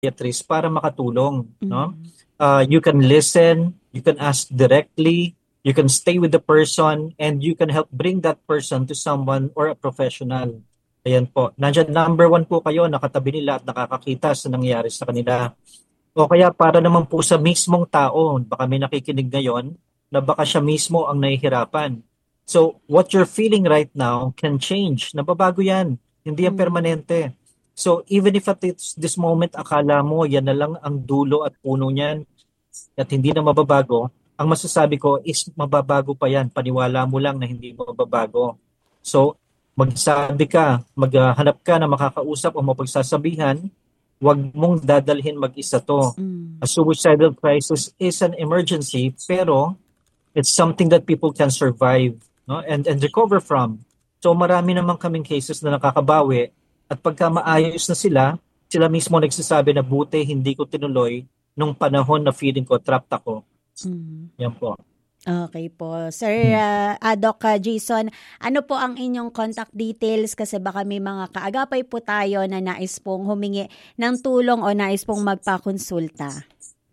psychiatrist para makatulong, no? Mm. You can listen, you can ask directly, you can stay with the person, and you can help bring that person to someone or a professional. Ayan po. Nandiyan, number one po kayo, nakatabi nila at nakakakita sa nangyayari sa kanila. O kaya para naman po sa mismong tao, baka may nakikinig ngayon, na baka siya mismo ang nahihirapan. So, what you're feeling right now can change. Nababago yan. Hindi yan permanente. So, even if at this moment, akala mo yan na lang ang dulo at puno niyan at hindi na mababago, ang masasabi ko is mababago pa yan. Paniwala mo lang na hindi mababago. So, magsabi ka, maghanap ka na makakausap o mapagsasabihan, wag mong dadalhin mag-isa to. Mm. A suicidal crisis is an emergency, pero it's something that people can survive, no, and recover from. So marami naman kaming cases na nakakabawi at pagka maayos na sila mismo nagsasabi na buti hindi ko tinuloy nung panahon na feeling ko trapped ako. Mm. Yan po. Okay po. Sir Doc Jason, ano po ang inyong contact details kasi baka may mga kaagapay po tayo na nais pong humingi ng tulong o nais pong magpakonsulta.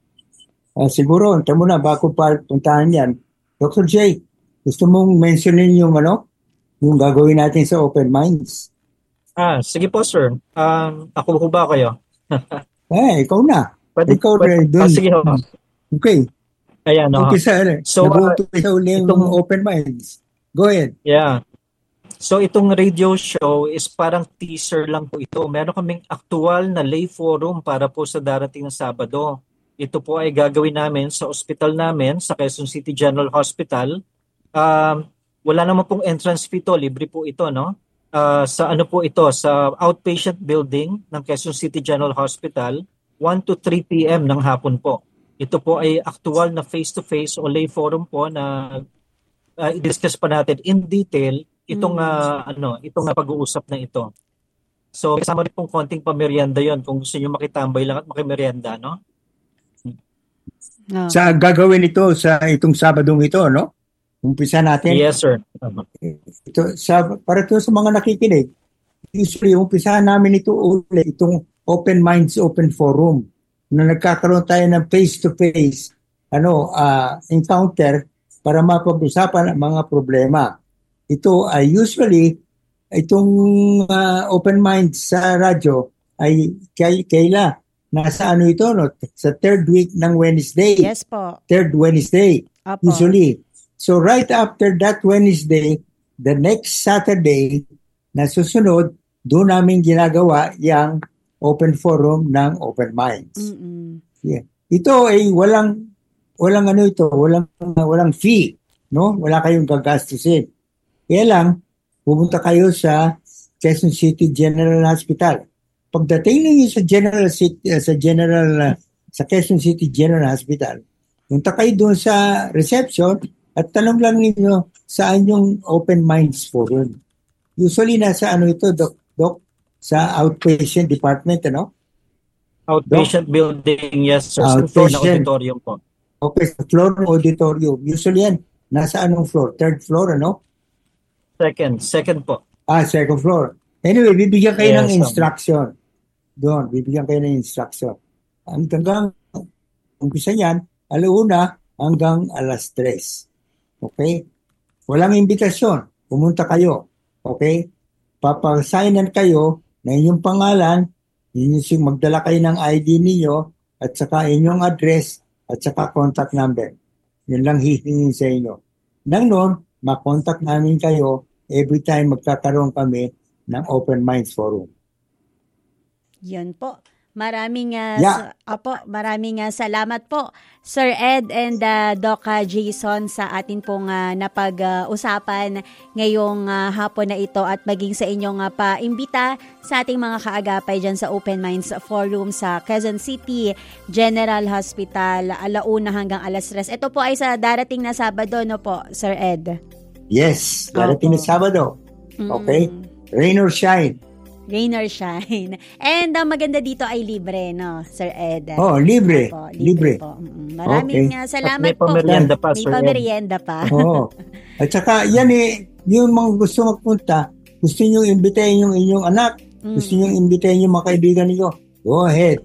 Siguro, ito muna, bago pa puntahan yan. Dr. J, gusto mong mentionin yung gagawin natin sa Open Minds? Sige po, sir. Ako ho ba kayo? Ikaw na. Pwede, Ikaw rin dun. sige ho. Okay. Ayan, no. So, itong Open Minds. Go ahead. Yeah. So, itong radio show is parang teaser lang po ito. Meron kaming aktual na lay forum para po sa darating na Sabado. Ito po ay gagawin namin sa ospital namin, sa Quezon City General Hospital. Wala naman pong entrance fee to, libre po ito, no? Sa ano po ito, sa outpatient building ng Quezon City General Hospital, 1 to 3 p.m. ng hapon po. Ito po ay aktual na face-to-face o lay forum po na i-discuss pa natin in detail itong pag-uusap na ito. So, kasama rin pong konting pamerienda yon kung gusto niyo makitambay lang at makimerienda, no? Sa gagawin ito sa itong Sabadong ito, no? Umpisa natin. Yes, sir. Para ito sa mga nakikinig, usually umpisahan namin ito ulit, itong Open Minds, Open Forum, na nagkakaroon tayo ng face-to-face encounter para mapag-usapan ang mga problema. Ito ay usually, itong Open Minds sa radyo ay kaila. Nasa ito, no? Sa third week ng Wednesday. Yes po. Third Wednesday, Apo. usually. So right after that Wednesday, the next Saturday na susunod, doon namin ginagawa yung open forum ng Open Minds. Mm-mm. Yeah. Ito ay walang fee, no? Wala kayong gagastusin. Kaya lang pumunta kayo sa Quezon City General Hospital. Pagdating niyo sa Quezon City General Hospital, punta kayo doon sa reception at tanong lang ninyo saan yung Open Minds Forum. Usually nasa ito, Doc? Sa outpatient department, ano? Outpatient building, yes, sir. Sa floor ng auditorium po. Okay, sa floor ng auditorium. Usually yan, nasa anong floor? Third floor, ano? Second po. Second floor. Anyway, bibigyan kayo ng instruction. Doon, bibigyan kayo ng instruction. Hanggang, umpisa yan, 1:00 hanggang 3:00. Okay? Walang imbitasyon. Pumunta kayo. Okay? Papasignan kayo na inyong pangalan, magdala kayo ng ID niyo, at saka inyong address, at saka contact number. Yun lang hihingin sa inyo. Nang noon, makontak namin kayo every time magkakaroon kami ng Open Minds Forum. Yan po. Maraming salamat po, Sir Ed and Doc Jason, sa atin pong napag-usapan ngayong hapon na ito at maging sa inyong paimbita sa ating mga kaagapay dyan sa Open Minds Forum sa Quezon City General Hospital, 1:00 hanggang 3:00. Ito po ay sa darating na Sabado, no po, Sir Ed? Yes, darating na Sabado. Okay? Rain or shine. Rain or shine. And ang maganda dito ay libre, no, Sir Ed? Libre. Po, libre. Po. Maraming salamat po. May pamerienda pa, May Sir pamerienda pa. At saka, yan yung mga gusto magpunta, gusto nyo imbitahin yung inyong anak, gusto nyo imbitahin yung mga kaibigan niyo, go ahead.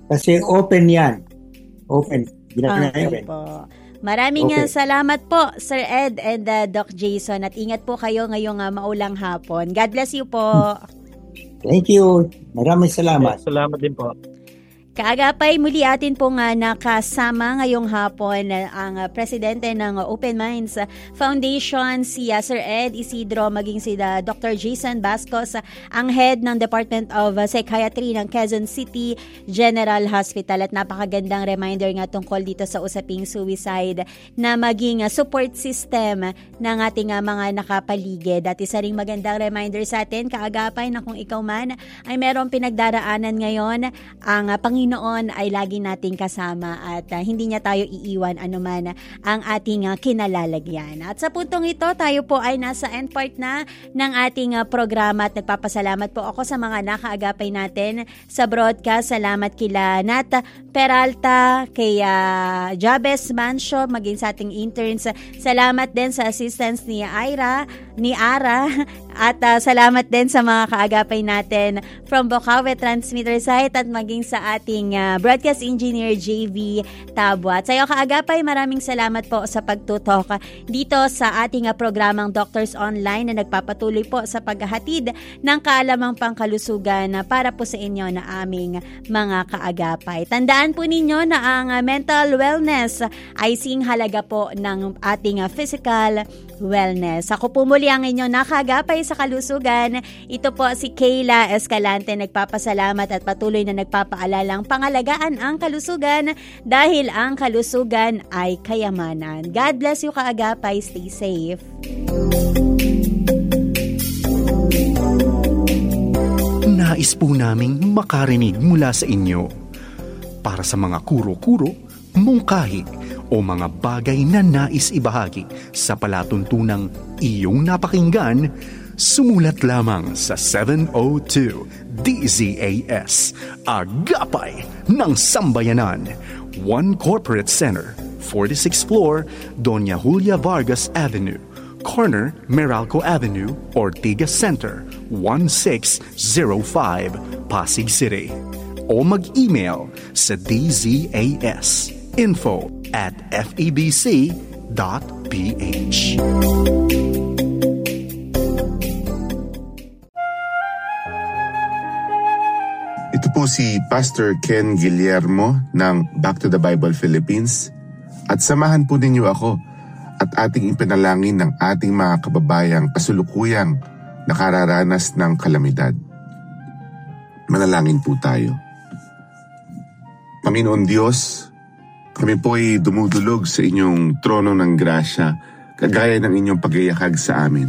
Kasi open yan. Open. Okay po. Maraming salamat po, Sir Ed and Doc Jason. At ingat po kayo ngayong maulang hapon. God bless you po. Thank you. Maraming salamat. Salamat din po. Kaagapay, muli atin pong nakasama ngayong hapon ang presidente ng Open Minds Foundation, si Sir Ed Isidro, maging si Dr. Jason Bascos, ang head ng Department of Psychiatry ng Quezon City General Hospital. At napakagandang reminder nga tungkol dito sa usaping suicide na maging support system ng ating mga nakapaligid. At isa ring magandang reminder sa atin, kaagapay, na kung ikaw man ay merong pinagdaraanan ngayon, ang Panginoon ay lagi nating kasama at hindi niya tayo iiwan anuman ang ating kinalalagyan. At sa puntong ito, tayo po ay nasa end part na ng ating programa at nagpapasalamat po ako sa mga nakaagapay natin sa broadcast. Salamat kila Nat Peralta, kay Jabez Mancio, maging sa ating interns. Salamat din sa assistance ni Ara, at salamat din sa mga kaagapay natin from Bocaue Transmitter Site at maging sa ating broadcast engineer JV Tabua. At sa iyo kaagapay, maraming salamat po sa pagtutok dito sa ating programang Doctors Online na nagpapatuloy po sa paghahatid ng kaalamang pangkalusugan para po sa inyo na aming mga kaagapay. Tandaan po ninyo na ang mental wellness ay singhalaga po ng ating physical wellness. Ako po muli ang inyong nakaagapay sa kalusugan. Ito po si Kayla Escalante, nagpapasalamat at patuloy na nagpapaalalang pangalagaan ang kalusugan dahil ang kalusugan ay kayamanan. God bless you kaagapay. Stay safe. Nais po naming makarinig mula sa inyo. Para sa mga kuro-kuro, mungkahi o mga bagay na nais ibahagi sa palatuntunang iyong napakinggan, sumulat lamang sa 702 DZAS, Agapay ng Sambayanan, 1 Corporate Center, 46th floor, Doña Julia Vargas Avenue, corner Meralco Avenue, Ortigas Center, 1605, Pasig City. O mag-email sa dzas@febc.ph. Ito po si Pastor Ken Guillermo ng Back to the Bible Philippines, at samahan po ninyo ako at ating ipinalangin ng ating mga kababayang kasulukuyang nakararanas ng kalamidad. Manalangin po tayo. Panginoon Diyos, kami po ay dumudulog sa inyong trono ng grasya, kagaya ng inyong pag-iakag sa amin.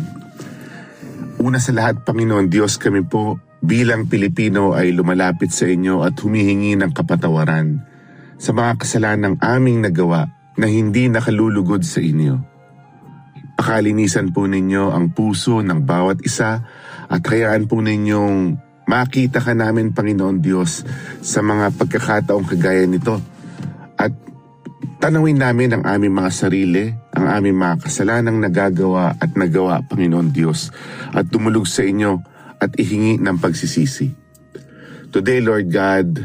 Una sa lahat, Panginoon Diyos, kami po bilang Pilipino ay lumalapit sa inyo at humihingi ng kapatawaran sa mga kasalanang aming nagawa na hindi nakalulugod sa inyo. Pakalinisan po ninyo ang puso ng bawat isa at hayaan po ninyong makita ka namin, Panginoon Diyos, sa mga pagkakataong kagaya nito. At tanawin namin ang aming mga sarili, ang aming mga kasalanang nagagawa at nagawa, Panginoon Diyos, at tumulog sa inyo at ihingi ng pagsisisi. Today, Lord God,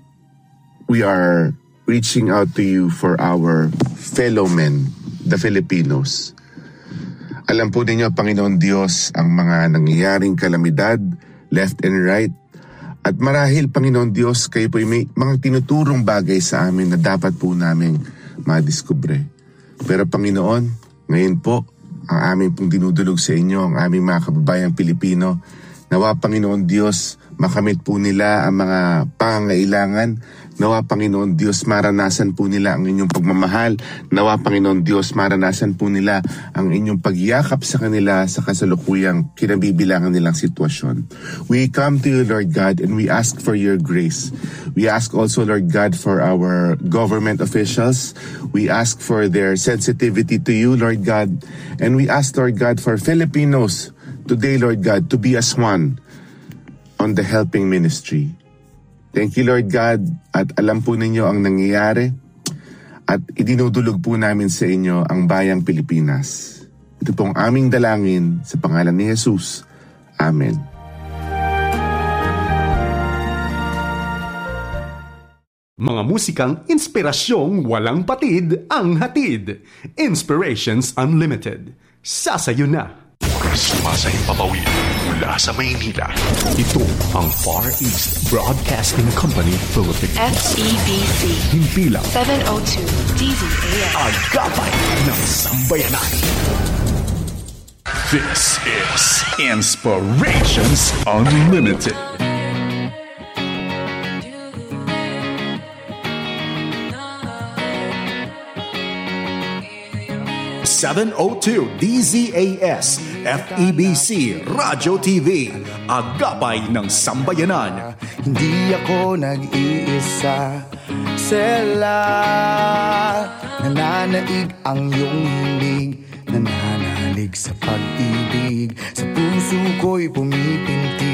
we are reaching out to you for our fellow men, the Filipinos. Alam po ninyo, Panginoon Diyos, ang mga nangyayaring kalamidad, left and right. At marahil, Panginoon Diyos, kayo po may mga tinuturong bagay sa amin na dapat po namin madiskubre. Pero Panginoon, ngayon po, ang aming pong dinudulog sa inyo, ang aming mga kababayang Pilipino, nawa Panginoon Diyos, makamit po nila ang mga pangangailangan. Nawa Panginoon Diyos, maranasan po nila ang inyong pagmamahal. Nawa Panginoon Diyos, maranasan po nila ang inyong pagyakap sa kanila sa kasalukuyang kinabibilangan nilang sitwasyon. We come to you, Lord God, and we ask for your grace. We ask also, Lord God, for our government officials. We ask for their sensitivity to you, Lord God. And we ask, Lord God, for Filipinos today, Lord God, to be as one on the helping ministry. Thank you, Lord God, at alam po ninyo ang nangyayari at idinudulog po namin sa inyo ang bayang Pilipinas. Ito pong aming dalangin sa pangalan ni Jesus. Amen. Mga musikang inspirasyong walang patid ang hatid. Inspirations Unlimited. Sasayo na. Sumasahimpapawid mula sa Maynila. Ito ang Far East Broadcasting Company Philippines. FEBC. Himpilang 702 DZAS. Agapay ng Sambayanan. This is Inspirations Unlimited. 702 DZAS FEBC Radyo TV Agapay ng Sambayanan. Hindi ako nag-iisa, Sela. Nananaig ang iyong hilig, nananalig sa pag-ibig. Sa puso ko'y pumipinti